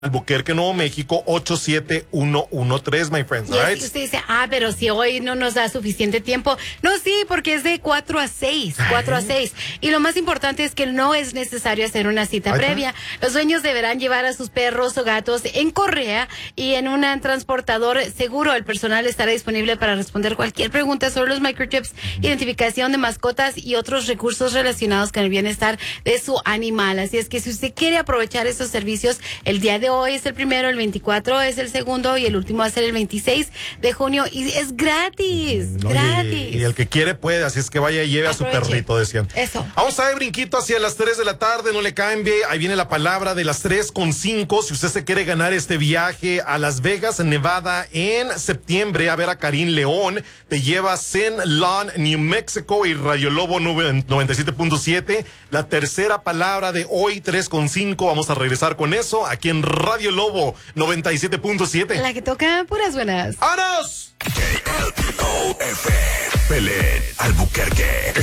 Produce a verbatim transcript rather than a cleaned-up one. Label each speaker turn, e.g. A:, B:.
A: Albuquerque, Nuevo México, ocho siete uno uno tres, my friends,
B: Y
A: all
B: es
A: right?
B: que usted dice, ah, pero si hoy no nos da suficiente tiempo. No, sí, porque es de cuatro a seis, cuatro a seis. Y lo más importante es que no es necesario hacer una cita
A: Ahí está.
B: previa. Los dueños deberán llevar a sus perros o gatos en correa y en un transportador seguro. El personal estará disponible para responder cualquier pregunta sobre los microchips, identificación de mascotas y otros recursos relacionados con el bienestar de su animal. Así es que si usted quiere aprovechar esos servicios, el día de hoy es el primero, el veinticuatro es el segundo y el último va a ser el veintiséis de junio y es gratis,
A: No,
B: gratis.
A: Y, y el que quiere puede, así es que vaya y lleve a su
B: Aproveche.
A: perrito, decían.
B: Eso.
A: Vamos a ver brinquito hacia las tres de la tarde, no le cambie. Ahí viene la palabra de las tres con cinco. Si usted se quiere ganar este viaje a Las Vegas, Nevada, en septiembre, a ver a Karim León, te lleva Zen Lawn, New Mexico y Radio Lobo noventa y siete punto siete. La tercera palabra de hoy, tres con cinco. Vamos a regresar con eso aquí en Radio Lobo noventa y siete punto siete.
B: La que toca puras buenas.
A: ¡Vámonos!
C: K L O F, Pelé, Albuquerque.